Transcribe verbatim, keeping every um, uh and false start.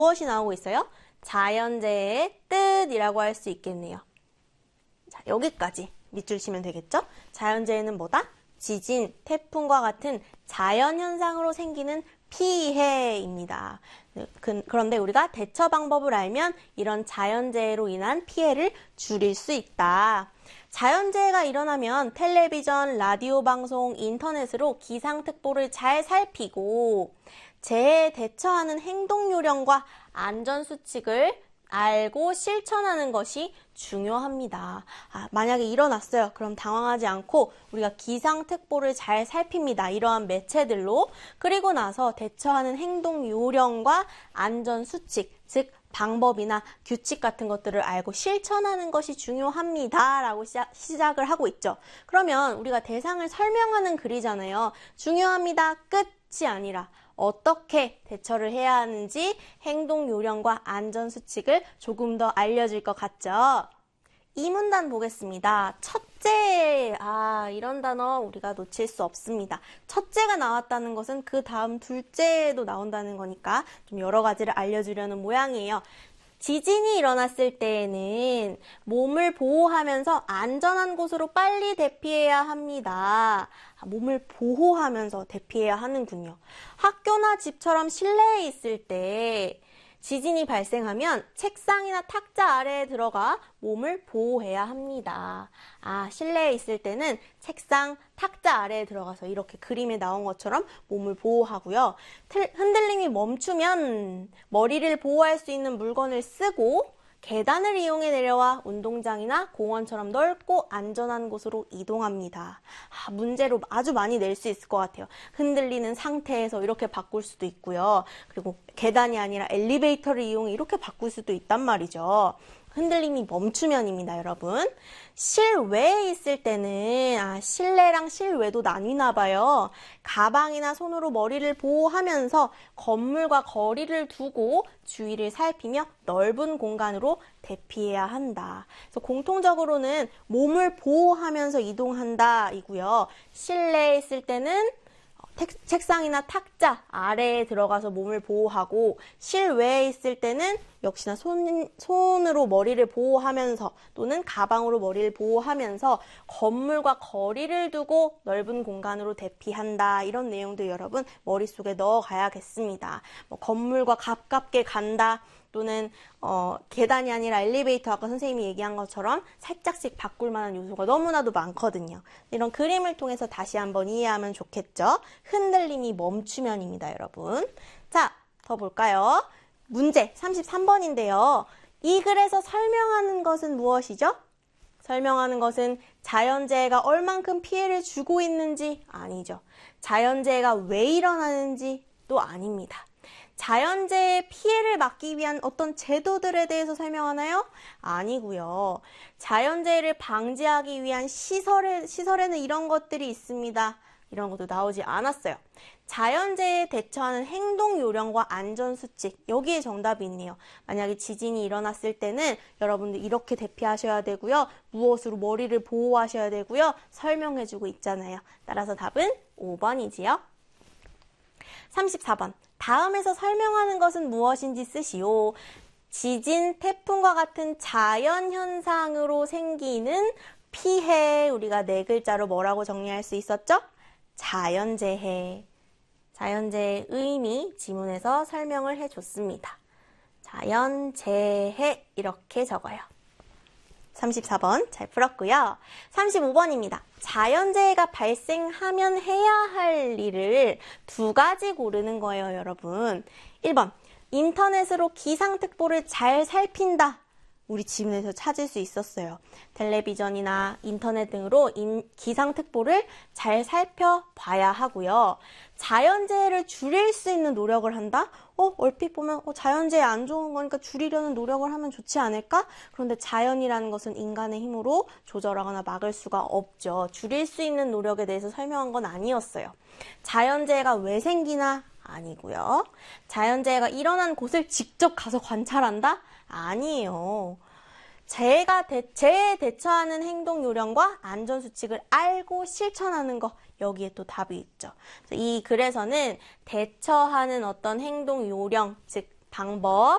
무엇이 나오고 있어요? 자연재해의 뜻이라고 할 수 있겠네요. 자, 여기까지 밑줄 치면 되겠죠? 자연재해는 뭐다? 지진, 태풍과 같은 자연현상으로 생기는 피해입니다. 그런데 우리가 대처 방법을 알면 이런 자연재해로 인한 피해를 줄일 수 있다. 자연재해가 일어나면 텔레비전, 라디오 방송, 인터넷으로 기상특보를 잘 살피고 재해에 대처하는 행동 요령과 안전수칙을 알고 실천하는 것이 중요합니다. 아, 만약에 일어났어요. 그럼 당황하지 않고 우리가 기상특보를 잘 살핍니다. 이러한 매체들로. 그리고 나서 대처하는 행동 요령과 안전수칙, 즉 방법이나 규칙 같은 것들을 알고 실천하는 것이 중요합니다. 라고 시작, 시작을 하고 있죠. 그러면 우리가 대상을 설명하는 글이잖아요. 중요합니다. 끝이 아니라 어떻게 대처를 해야 하는지 행동 요령과 안전수칙을 조금 더 알려줄 것 같죠? 이 문단 보겠습니다. 첫째, 아 이런 단어 우리가 놓칠 수 없습니다. 첫째가 나왔다는 것은 그 다음 둘째도 나온다는 거니까 좀 여러 가지를 알려주려는 모양이에요. 지진이 일어났을 때에는 몸을 보호하면서 안전한 곳으로 빨리 대피해야 합니다. 몸을 보호하면서 대피해야 하는군요. 학교나 집처럼 실내에 있을 때 지진이 발생하면 책상이나 탁자 아래에 들어가 몸을 보호해야 합니다. 아, 실내에 있을 때는 책상, 탁자 아래에 들어가서 이렇게 그림에 나온 것처럼 몸을 보호하고요. 흔들림이 멈추면 머리를 보호할 수 있는 물건을 쓰고 계단을 이용해 내려와 운동장이나 공원처럼 넓고 안전한 곳으로 이동합니다. 아, 문제로 아주 많이 낼 수 있을 것 같아요. 흔들리는 상태에서 이렇게 바꿀 수도 있고요. 그리고 계단이 아니라 엘리베이터를 이용해 이렇게 바꿀 수도 있단 말이죠. 흔들림이 멈추면입니다, 여러분. 실외에 있을 때는 아, 실내랑 실외도 나뉘나 봐요. 가방이나 손으로 머리를 보호하면서 건물과 거리를 두고 주위를 살피며 넓은 공간으로 대피해야 한다. 그래서 공통적으로는 몸을 보호하면서 이동한다 이고요. 실내에 있을 때는 책상이나 탁자 아래에 들어가서 몸을 보호하고 실외에 있을 때는 역시나 손, 손으로 머리를 보호하면서 또는 가방으로 머리를 보호하면서 건물과 거리를 두고 넓은 공간으로 대피한다. 이런 내용도 여러분 머릿속에 넣어가야겠습니다. 뭐 건물과 가깝게 간다. 또는 어, 계단이 아니라 엘리베이터 아까 선생님이 얘기한 것처럼 살짝씩 바꿀 만한 요소가 너무나도 많거든요. 이런 그림을 통해서 다시 한번 이해하면 좋겠죠. 흔들림이 멈추면입니다, 여러분. 자, 더 볼까요? 문제 삼십삼 번인데요. 이 글에서 설명하는 것은 무엇이죠? 설명하는 것은 자연재해가 얼만큼 피해를 주고 있는지 아니죠. 자연재해가 왜 일어나는지 또 아닙니다. 자연재해의 피해를 막기 위한 어떤 제도들에 대해서 설명하나요? 아니고요. 자연재해를 방지하기 위한 시설에, 시설에는 이런 것들이 있습니다. 이런 것도 나오지 않았어요. 자연재해에 대처하는 행동 요령과 안전수칙, 여기에 정답이 있네요. 만약에 지진이 일어났을 때는 여러분들 이렇게 대피하셔야 되고요. 무엇으로 머리를 보호하셔야 되고요. 설명해주고 있잖아요. 따라서 답은 오 번이지요. 삼십사 번. 다음에서 설명하는 것은 무엇인지 쓰시오. 지진, 태풍과 같은 자연현상으로 생기는 피해, 우리가 네 글자로 뭐라고 정리할 수 있었죠? 자연재해. 자연재해의 의미 지문에서 설명을 해줬습니다. 자연재해 이렇게 적어요. 삼십사 번 잘 풀었고요. 삼십오 번입니다. 자연재해가 발생하면 해야 할 일을 두 가지 고르는 거예요, 여러분. 일 번, 인터넷으로 기상특보를 잘 살핀다. 우리 지문에서 찾을 수 있었어요. 텔레비전이나 인터넷 등으로 인, 기상특보를 잘 살펴봐야 하고요. 자연재해를 줄일 수 있는 노력을 한다? 어, 얼핏 보면 어, 자연재해 안 좋은 거니까 줄이려는 노력을 하면 좋지 않을까? 그런데 자연이라는 것은 인간의 힘으로 조절하거나 막을 수가 없죠. 줄일 수 있는 노력에 대해서 설명한 건 아니었어요. 자연재해가 왜 생기나? 아니고요. 자연재해가 일어난 곳을 직접 가서 관찰한다? 아니에요. 재해가 대, 재해에 대처하는 행동 요령과 안전수칙을 알고 실천하는 거, 여기에 또 답이 있죠. 이 글에서는 대처하는 어떤 행동 요령, 즉 방법,